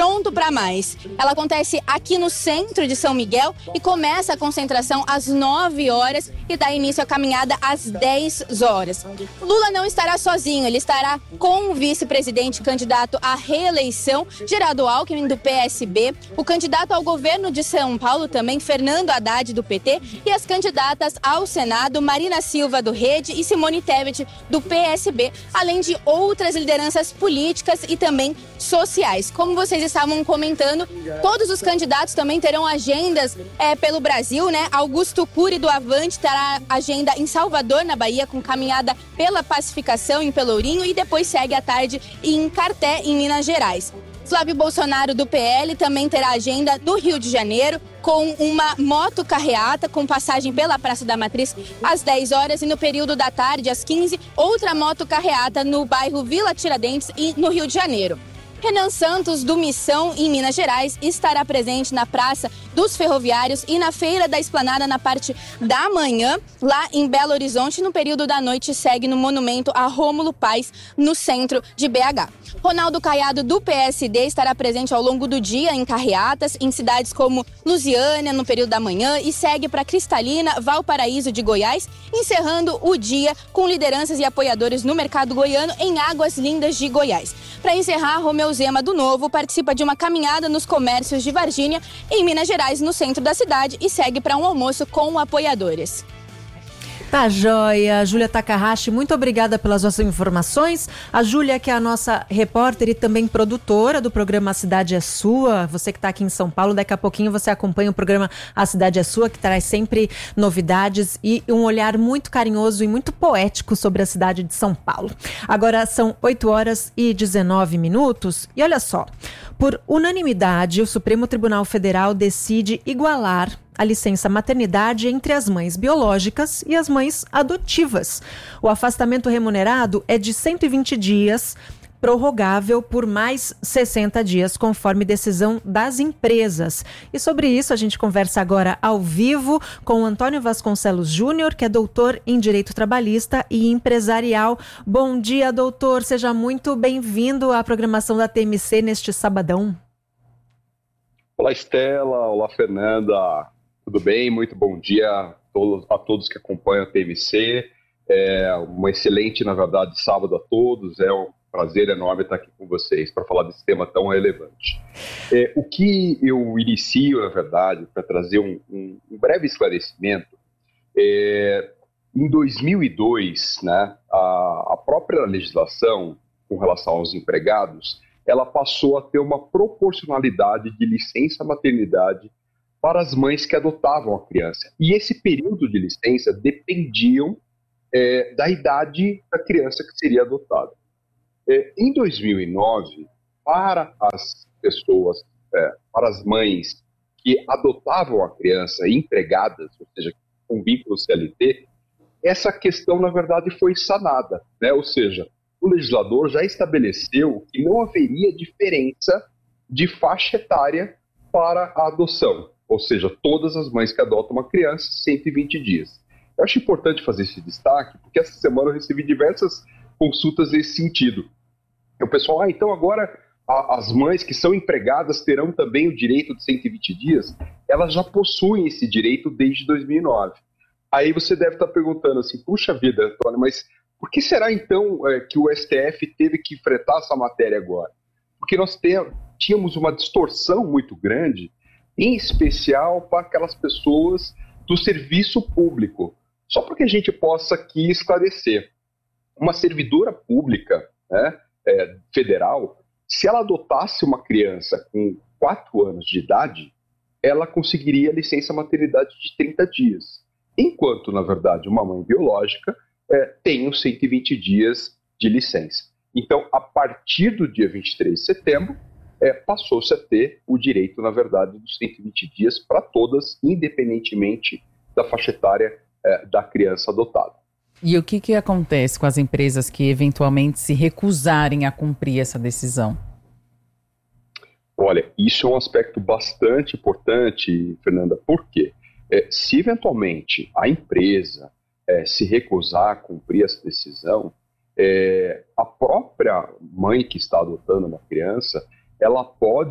Pronto para Mais. Ela acontece aqui no centro de São Miguel e começa a concentração às 9 horas e dá início à caminhada às 10 horas. Lula não estará sozinho, ele estará com o vice-presidente candidato à reeleição, Geraldo Alckmin, do PSB, o candidato ao governo de São Paulo também, Fernando Haddad, do PT, e as candidatas ao Senado, Marina Silva, do Rede, e Simone Tebet, do PSB, além de outras lideranças políticas e também sociais. Como vocês estavam comentando, todos os candidatos também terão agendas pelo Brasil, né? Augusto Cury, do Avante, terá agenda em Salvador, na Bahia, com caminhada pela pacificação em Pelourinho, e depois segue à tarde em Carté, em Minas Gerais. Flávio Bolsonaro, do PL, também terá agenda no Rio de Janeiro, com uma motocarreata com passagem pela Praça da Matriz às 10 horas e no período da tarde, às 15, outra motocarreata no bairro Vila Tiradentes e no Rio de Janeiro. Renan Santos, do Missão, em Minas Gerais, estará presente na Praça dos Ferroviários e na Feira da Esplanada na parte da manhã, lá em Belo Horizonte. No período da noite, segue no Monumento a Rômulo Paes, no centro de BH. Ronaldo Caiado, do PSD, estará presente ao longo do dia em carreatas, em cidades como Lusiânia, no período da manhã, e segue para Cristalina, Valparaíso de Goiás, encerrando o dia com lideranças e apoiadores no mercado goiano em Águas Lindas de Goiás. Para encerrar, Romeu Zema, do Novo, participa de uma caminhada nos comércios de Varginha, em Minas Gerais, no centro da cidade, e segue para um almoço com apoiadores. Tá joia, Júlia Takahashi, muito obrigada pelas suas informações. A Júlia, que é a nossa repórter e também produtora do programa A Cidade é Sua. Você que está aqui em São Paulo, daqui a pouquinho você acompanha o programa A Cidade é Sua, que traz sempre novidades e um olhar muito carinhoso e muito poético sobre a cidade de São Paulo. Agora são 8 horas e 19 minutos e olha só, por unanimidade, o Supremo Tribunal Federal decide igualar a licença maternidade entre as mães biológicas e as mães adotivas. O afastamento remunerado é de 120 dias, prorrogável por mais 60 dias, conforme decisão das empresas. E sobre isso a gente conversa agora ao vivo com o Antônio Vasconcelos Júnior, que é doutor em Direito Trabalhista e Empresarial. Bom dia, doutor. Seja muito bem-vindo à programação da TMC neste sabadão. Olá, Estela. Olá, Fernanda. Tudo bem? Muito bom dia a todos que acompanham a TMC. Uma excelente, na verdade, sábado a todos. É um prazer enorme estar aqui com vocês para falar desse tema tão relevante. O que eu inicio, na verdade, para trazer um breve esclarecimento, em 2002, né, a própria legislação com relação aos empregados, ela passou a ter uma proporcionalidade de licença maternidade para as mães que adotavam a criança. E esse período de licença dependiam da idade da criança que seria adotada. Em 2009, para as pessoas, para as mães que adotavam a criança empregadas, ou seja, com vínculo CLT, essa questão, na verdade, foi sanada, né? Ou seja, o legislador já estabeleceu que não haveria diferença de faixa etária para a adoção. Ou seja, todas as mães que adotam uma criança, 120 dias. Eu acho importante fazer esse destaque, porque essa semana eu recebi diversas consultas nesse sentido. O pessoal, então agora as mães que são empregadas terão também o direito de 120 dias? Elas já possuem esse direito desde 2009. Aí você deve estar perguntando assim, puxa vida, Antônio, mas por que será então que o STF teve que enfrentar essa matéria agora? Porque nós tínhamos uma distorção muito grande, em especial para aquelas pessoas do serviço público. Só para que a gente possa aqui esclarecer. Uma servidora pública, né, federal, se ela adotasse uma criança com 4 anos de idade, ela conseguiria licença maternidade de 30 dias. Enquanto, na verdade, uma mãe biológica tem os 120 dias de licença. Então, a partir do dia 23 de setembro, passou-se a ter o direito, na verdade, dos 120 dias para todas, independentemente da faixa etária da criança adotada. E o que acontece com as empresas que eventualmente se recusarem a cumprir essa decisão? Olha, isso é um aspecto bastante importante, Fernanda. Por quê? Se eventualmente a empresa se recusar a cumprir essa decisão, a própria mãe que está adotando uma criança, ela pode